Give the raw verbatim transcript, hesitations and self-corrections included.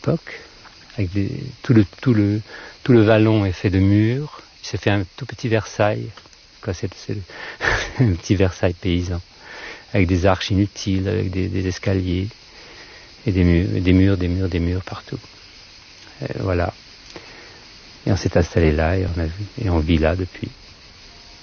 l'époque. Avec des, tout le tout le tout le vallon est fait de murs. Il s'est fait un tout petit Versailles. Quoi, c'est, c'est un petit Versailles paysan, avec des arches inutiles, avec des, des escaliers et des murs, des murs, des murs, des murs partout. Et voilà. Et on s'est installé là et on a vu et on vit là depuis.